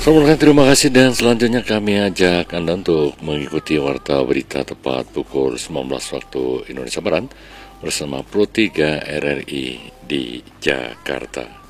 Selamat terima kasih dan selanjutnya kami ajak Anda untuk mengikuti warta berita tepat pukul 19 waktu Indonesia Barat bersama Pro 3 RRI di Jakarta.